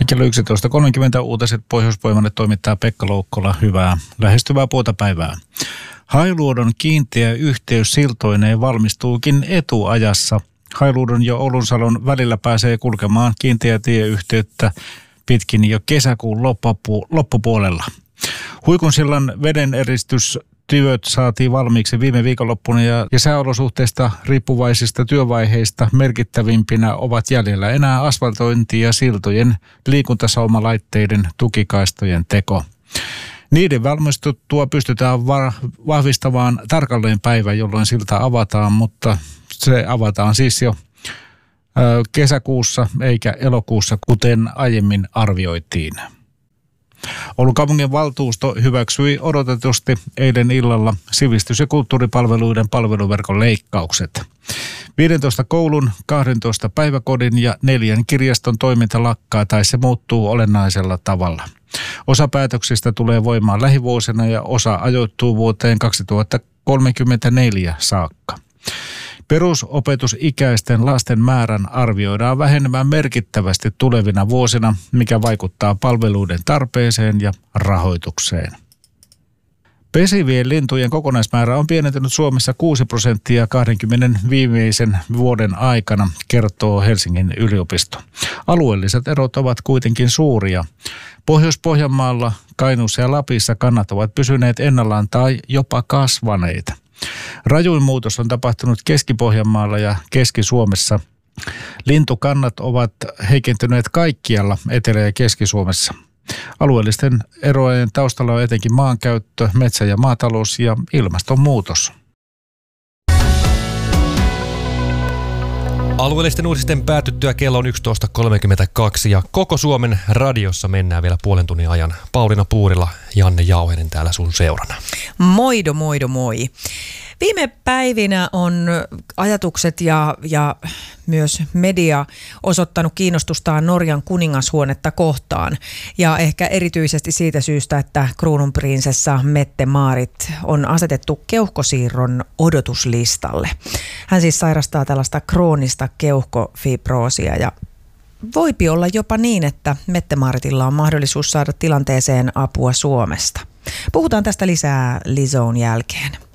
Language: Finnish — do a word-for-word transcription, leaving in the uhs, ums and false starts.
Kello yksitoista kolmekymmentä uutiset Pohjois-Pohjanmaalle toimittaa Pekka Loukkola. Hyvää lähestyvää puoltapäivää. Hailuodon kiinteä yhteys siltoineen valmistuukin etuajassa. Hailuodon ja Oulunsalon välillä pääsee kulkemaan kiinteä tieyhteyttä pitkin jo kesäkuun loppupu- loppupuolella. Huikunsillan vedeneristys työt saatiin valmiiksi viime viikonloppuna ja, ja sääolosuhteista riippuvaisista työvaiheista merkittävimpinä ovat jäljellä enää asfaltointi ja siltojen liikuntasaumalaitteiden tukikaistojen teko. Niiden valmistuttua pystytään va- vahvistamaan tarkalleen päivä, jolloin silta avataan, mutta se avataan siis jo ö, kesäkuussa eikä elokuussa, kuten aiemmin arvioitiin. Oulun kaupungin valtuusto hyväksyi odotetusti eilen illalla sivistys- ja kulttuuripalveluiden palveluverkon leikkaukset. viidentoista koulun, kahdentoista päiväkodin ja neljän kirjaston toiminta lakkaa tai se muuttuu olennaisella tavalla. Osa päätöksistä tulee voimaan lähivuosina ja osa ajoittuu vuoteen kaksituhattakolmekymmentäneljä saakka. Perusopetusikäisten lasten määrän arvioidaan vähenemään merkittävästi tulevina vuosina, mikä vaikuttaa palveluiden tarpeeseen ja rahoitukseen. Pesivien lintujen kokonaismäärä on pienentynyt Suomessa kuusi prosenttia kahdenkymmenen viimeisen vuoden aikana, kertoo Helsingin yliopisto. Alueelliset erot ovat kuitenkin suuria. Pohjois-Pohjanmaalla, Kainuussa ja Lapissa kannat ovat pysyneet ennallaan tai jopa kasvaneet. Rajuin muutos on tapahtunut Keski-Pohjanmaalla ja Keski-Suomessa. Lintukannat ovat heikentyneet kaikkialla Etelä- ja Keski-Suomessa. Alueellisten erojen taustalla on etenkin maankäyttö, metsä- ja maatalous ja ilmastonmuutos. Alueellisten uutisten päätyttyä kello on yksitoista kolmekymmentäkaksi ja koko Suomen radiossa mennään vielä puolen tunnin ajan. Pauliina Puurila, Janne Jauhinen täällä sun seurana. Moido, moido, moi. Viime päivinä on ajatukset ja, ja myös media osoittanut kiinnostustaan Norjan kuningashuonetta kohtaan. Ja ehkä erityisesti siitä syystä, että kruununprinsessa Mette-Maarit on asetettu keuhkosiirron odotuslistalle. Hän siis sairastaa tällaista kroonista keuhkofibroosia ja voipi olla jopa niin, että Mette-Maaritilla on mahdollisuus saada tilanteeseen apua Suomesta. Puhutaan tästä lisää Lizoon jälkeen.